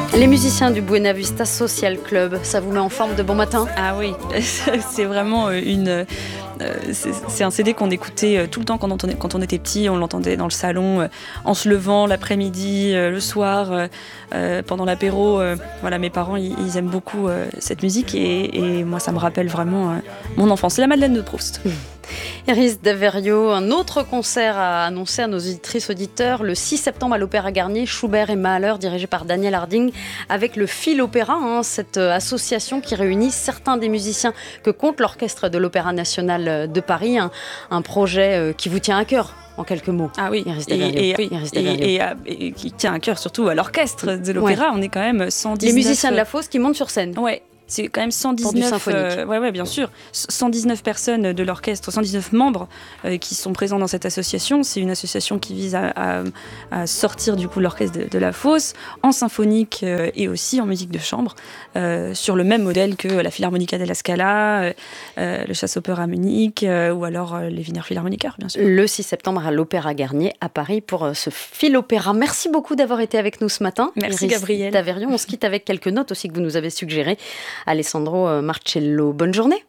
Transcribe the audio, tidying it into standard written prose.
Les musiciens du Buena Vista Social Club, ça vous met en forme de bon matin ? Ah oui, c'est vraiment c'est un CD qu'on écoutait tout le temps quand on était petit. On l'entendait dans le salon, en se levant, l'après-midi, le soir, pendant l'apéro. Voilà, mes parents, ils aiment beaucoup cette musique et moi, ça me rappelle vraiment mon enfance. C'est la Madeleine de Proust. Iris Daverio, un autre concert à annoncer à nos auditrices auditeurs le 6 septembre à l'Opéra Garnier, Schubert et Mahler, dirigé par Daniel Harding, avec le Phil Opéra, cette association qui réunit certains des musiciens que compte l'Orchestre de l'Opéra National de Paris, un projet qui vous tient à cœur. En quelques mots. Ah oui, Iris Daverio. Et qui tient à cœur surtout à l'orchestre de l'opéra. Ouais. On est quand même 119... Les musiciens de la Fosse qui montent sur scène. Ouais. C'est quand même 119, pour du symphonique. Ouais, bien sûr. 119 personnes de l'orchestre, 119 membres qui sont présents dans cette association. C'est une association qui vise à sortir du coup l'orchestre de la Fosse en symphonique et aussi en musique de chambre, sur le même modèle que la Philharmonica della Scala, le Chasse-Opéra à Munich ou alors les Wiener Philharmoniker, bien sûr. Le 6 septembre à l'Opéra Garnier à Paris pour ce Phil Opéra. Merci beaucoup d'avoir été avec nous ce matin. Merci Gabrielle. Daverion. On se quitte avec quelques notes aussi que vous nous avez suggérées. Alessandro Marcello, bonne journée.